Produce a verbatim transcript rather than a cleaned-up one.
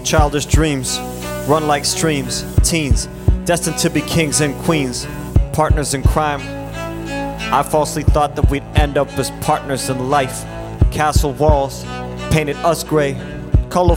childish dreams run like streams, teens destined to be kings and queens, partners in crime. I falsely thought that we'd end up as partners in life. Castle walls painted us gray,